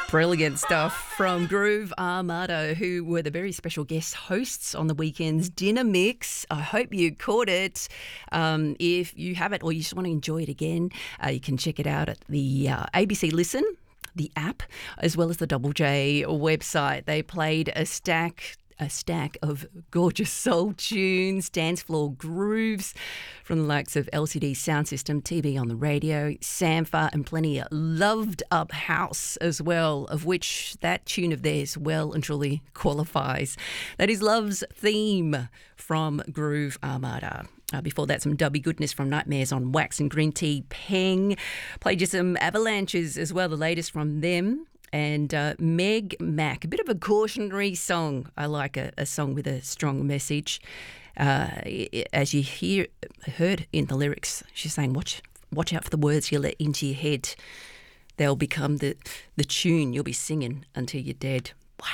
Brilliant stuff from Groove Armada, who were the very special guest hosts on the weekend's dinner mix. I hope you caught it. If you haven't or you just want to enjoy it again, you can check it out at the ABC Listen, the app, as well as the Double J website. They played a stack of gorgeous soul tunes, dance floor grooves from the likes of LCD Sound System, TV on the Radio, Sampha, and plenty of loved up house as well, of which that tune of theirs well and truly qualifies. That is Love's Theme from Groove Armada. Before that, some dubby goodness from Nightmares on Wax and Green Tea Peng. Played you some Avalanches as well, the latest from them. And Meg Mac, a bit of a cautionary song. I like a song with a strong message. As you heard in the lyrics, she's saying, watch out for the words you let into your head. They'll become the tune you'll be singing until you're dead.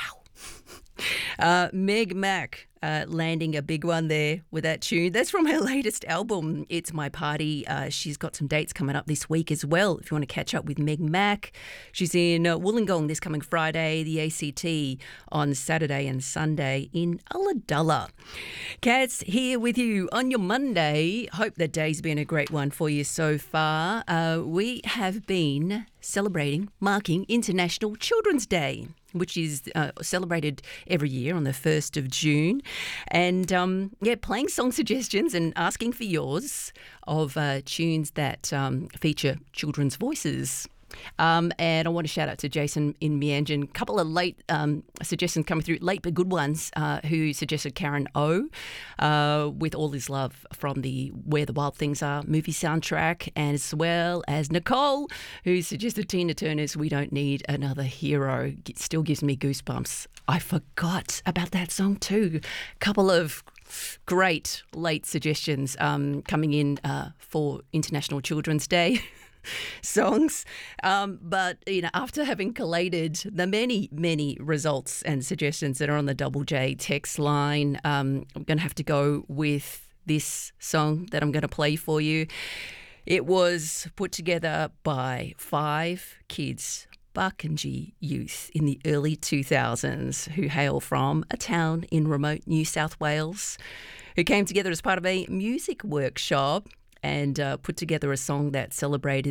Wow. Meg Mac landing a big one there with that tune. That's from her latest album, It's My Party. She's got some dates coming up this week as well. If you want to catch up with Meg Mac, she's in Wollongong this coming Friday, the ACT on Saturday and Sunday in Ulladulla. Kat's here with you on your Monday. Hope the day's been a great one for you so far. We have been marking International Children's Day, which is celebrated every year on the 1st of June. And, playing song suggestions and asking for yours of tunes that feature children's voices. And I want to shout out to Jason in Meanjin. A couple of late suggestions coming through, late but good ones, who suggested Karen O with All Is Love from the Where the Wild Things Are movie soundtrack, as well as Nicole, who suggested Tina Turner's We Don't Need Another Hero. It still gives me goosebumps. I forgot about that song too. A couple of great late suggestions coming in for International Children's Day. Songs, but after having collated the many results and suggestions that are on the Double J text line, I'm going to have to go with this song that I'm going to play for you. It was put together by 5 kids, Barkindji youth in the early 2000s, who hail from a town in remote New South Wales, who came together as part of a music workshop and put together a song that celebrated